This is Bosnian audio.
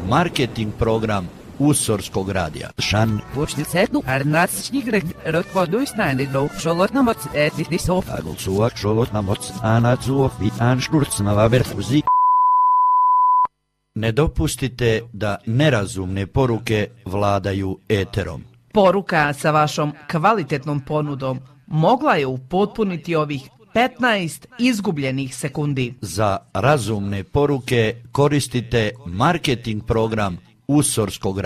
marketing program Usorskog radija. Šan. Počnicetu arnačnih rekordujstane do šolotna etnih sof. Agulsuak šolotna moc anazuov i anšturcnava verfuzi. Ne dopustite da nerazumne poruke vladaju eterom. Poruka sa vašom kvalitetnom ponudom mogla je upotpuniti ovih 15 izgubljenih sekundi. Za razumne poruke koristite marketing program Usorskog radija.